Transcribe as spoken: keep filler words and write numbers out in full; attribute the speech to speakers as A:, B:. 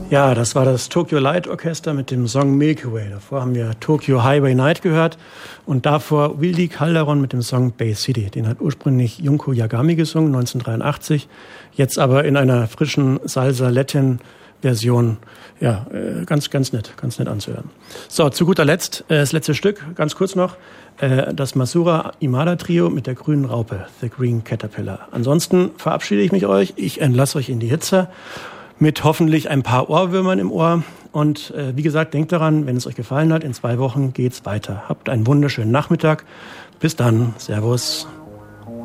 A: Ja, das war das Tokyo Light Orchester mit dem Song Milky Way. Davor haben wir Tokyo Highway Night gehört und davor Wildy Calderon mit dem Song Bay City. Den hat ursprünglich Junko Yagami gesungen, neunzehnhundertdreiundachtzig, jetzt aber in einer frischen Salsa-Latin-Version. Ja, ganz, ganz nett, ganz nett anzuhören. So, zu guter Letzt, das letzte Stück, ganz kurz noch, das Masura Imada Trio mit der grünen Raupe, The Green Caterpillar. Ansonsten verabschiede ich mich euch, ich entlasse euch in die Hitze mit hoffentlich ein paar Ohrwürmern im Ohr. Und äh, wie gesagt, denkt daran, wenn es euch gefallen hat, in zwei Wochen geht's weiter. Habt einen wunderschönen Nachmittag. Bis dann. Servus.